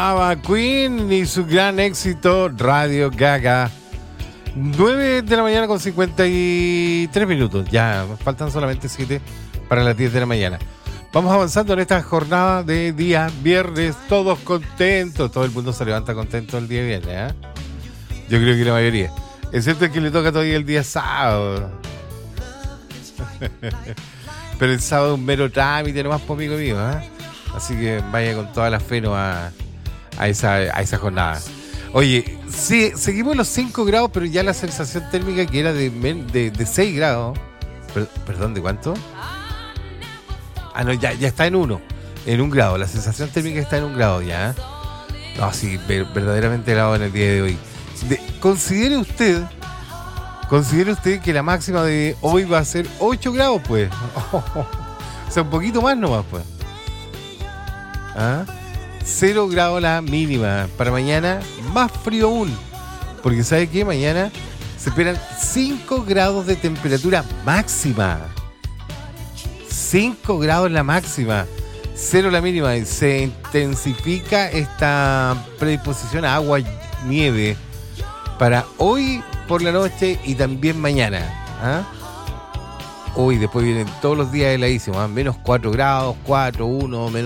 Ava Queen y su gran éxito Radio Gaga. 9 de la mañana con 53 minutos. Ya faltan solamente 7 para las 10 de la mañana. Vamos avanzando en esta jornada de día viernes. Todos contentos. Todo el mundo se levanta contento el día viernes, ¿eh? Yo creo que la mayoría. Excepto el que le toca todavía el día sábado. Pero el sábado es un mero trámite nomás por amigo mío, ¿eh? Así que vaya con toda la fe no a esa jornada. Oye, sí, seguimos los 5 grados, pero ya la sensación térmica que era de 6 grados. Perdón, ¿de cuánto? Ah, no, ya está en 1. En 1 grado. La sensación térmica está en 1 grado ya. No, sí, verdaderamente helado en el día de hoy. Considere usted que la máxima de hoy va a ser 8 grados, pues. O sea, un poquito más nomás, pues. ¿Ah? 0 grados la mínima. Para mañana, más frío aún. Porque ¿sabe qué? Mañana se esperan 5 grados de temperatura máxima. 5 grados la máxima. 0 la mínima. Y se intensifica esta predisposición a agua, nieve para hoy por la noche y también mañana. ¿Ah? Hoy después vienen todos los días heladísimos. ¿Ah? Menos 4 grados, 4, 1, menos